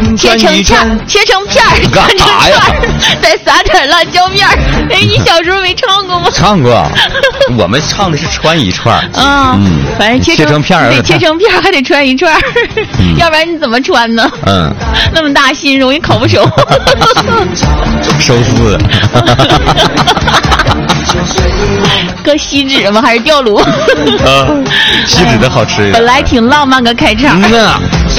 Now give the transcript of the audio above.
切成片，切成片儿， 干啥呀？ 再撒点辣椒面儿。哎，你小时候没唱过吗？ 唱过，我们唱的是穿一串。 反正切成片儿，对，切成片儿还得穿一串儿，要不然你怎么穿呢？那么大心容易烤不熟。 收丝。 搁锡纸吗？还是吊炉？ 锡纸的好吃。 本来挺浪漫个开场。